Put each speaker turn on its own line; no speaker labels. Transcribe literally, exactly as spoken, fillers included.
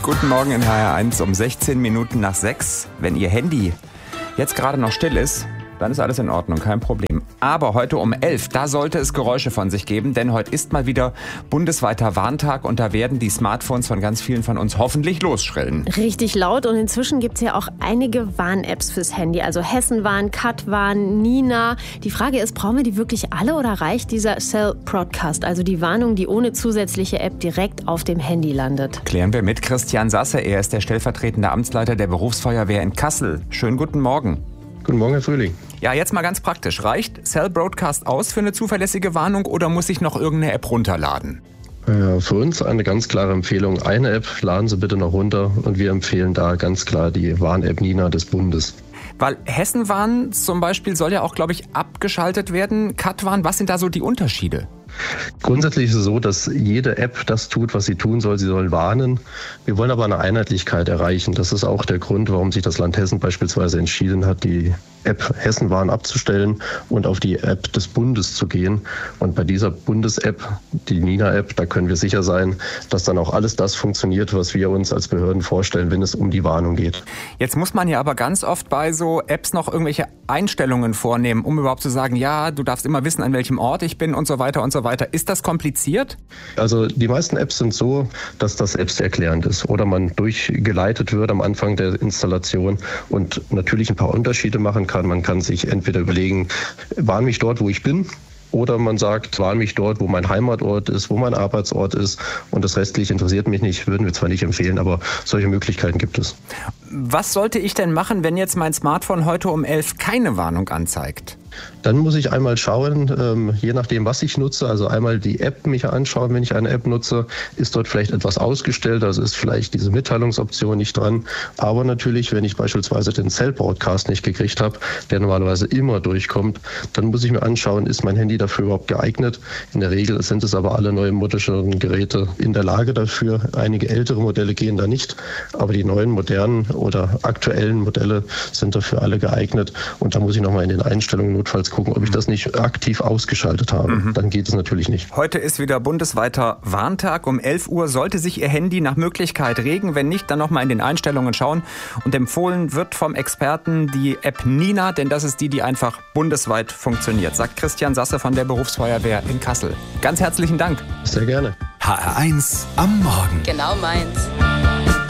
Guten Morgen in H R eins um sechzehn Minuten nach sechs. Wenn Ihr Handy jetzt gerade noch still ist, dann ist alles in Ordnung, kein Problem. Aber heute um elf, da sollte es Geräusche von sich geben, denn heute ist mal wieder bundesweiter Warntag und da werden die Smartphones von ganz vielen von uns hoffentlich losschrillen.
Richtig laut und inzwischen gibt es ja auch einige Warn-Apps fürs Handy, also Hessenwarn, Katwarn, Nina. Die Frage ist, brauchen wir die wirklich alle oder reicht dieser Cell Broadcast, also die Warnung, die ohne zusätzliche App direkt auf dem Handy landet?
Klären wir mit Christian Sasse, er ist der stellvertretende Amtsleiter der Berufsfeuerwehr in Kassel. Schönen guten Morgen.
Guten Morgen, Herr Frühling.
Ja, jetzt mal ganz praktisch. Reicht Cell Broadcast aus für eine zuverlässige Warnung oder muss ich noch irgendeine App runterladen?
Ja, für uns eine ganz klare Empfehlung. Eine App laden Sie bitte noch runter und wir empfehlen da ganz klar die Warn-App Nina des Bundes.
Weil Hessenwarn zum Beispiel soll ja auch, glaube ich, abgeschaltet werden. Katwarn, was sind da so die Unterschiede?
Grundsätzlich ist es so, dass jede App das tut, was sie tun soll. Sie soll warnen. Wir wollen aber eine Einheitlichkeit erreichen. Das ist auch der Grund, warum sich das Land Hessen beispielsweise entschieden hat, die App Hessenwarn abzustellen und auf die App des Bundes zu gehen. Und bei dieser Bundes-App, die Nina-App, da können wir sicher sein, dass dann auch alles das funktioniert, was wir uns als Behörden vorstellen, wenn es um die Warnung geht.
Jetzt muss man ja aber ganz oft bei so Apps noch irgendwelche Einstellungen vornehmen, um überhaupt zu sagen, ja, du darfst immer wissen, an welchem Ort ich bin und so weiter und so weiter. Ist das kompliziert?
Also die meisten Apps sind so, dass das selbsterklärend ist oder man durchgeleitet wird am Anfang der Installation und natürlich ein paar Unterschiede machen kann. Man kann sich entweder überlegen, warn mich dort, wo ich bin, oder man sagt, warn mich dort, wo mein Heimatort ist, wo mein Arbeitsort ist und das Restliche interessiert mich nicht, würden wir zwar nicht empfehlen, aber solche Möglichkeiten gibt es.
Was sollte ich denn machen, wenn jetzt mein Smartphone heute um elf keine Warnung anzeigt?
Dann muss ich einmal schauen, ähm, je nachdem, was ich nutze, also einmal die App mich anschauen, wenn ich eine App nutze, ist dort vielleicht etwas ausgestellt, also ist vielleicht diese Mitteilungsoption nicht dran. Aber natürlich, wenn ich beispielsweise den Cell Broadcast nicht gekriegt habe, der normalerweise immer durchkommt, dann muss ich mir anschauen, ist mein Handy dafür überhaupt geeignet? In der Regel sind es aber alle neuen moderneren Geräte in der Lage dafür. Einige ältere Modelle gehen da nicht, aber die neuen, modernen oder aktuellen Modelle sind dafür alle geeignet. Und da muss ich nochmal in den Einstellungen notfalls gucken, ob ich das nicht aktiv ausgeschaltet habe. Mhm. Dann geht es natürlich nicht.
Heute ist wieder bundesweiter Warntag. Um elf Uhr sollte sich Ihr Handy nach Möglichkeit regen. Wenn nicht, dann nochmal in den Einstellungen schauen. Und empfohlen wird vom Experten die App Nina, denn das ist die, die einfach bundesweit funktioniert, sagt Christian Sasse von der Berufsfeuerwehr in Kassel. Ganz herzlichen Dank.
Sehr gerne.
H R eins am Morgen.
Genau meins.